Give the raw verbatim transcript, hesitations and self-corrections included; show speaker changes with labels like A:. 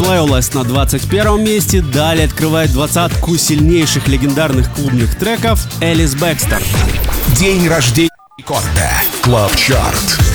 A: Loyalist на двадцать первом месте. Далее открывает двадцатку сильнейших легендарных клубных треков Элис Бэкстер.
B: День рождения рекорда. Клаб Чарт.